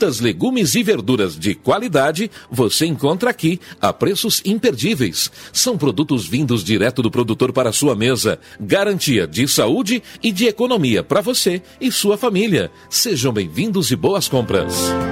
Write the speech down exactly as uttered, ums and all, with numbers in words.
Frutas, legumes e verduras de qualidade você encontra aqui a preços imperdíveis. São produtos vindos direto do produtor para a sua mesa. Garantia de saúde e de economia para você e sua família. Sejam bem-vindos e boas compras.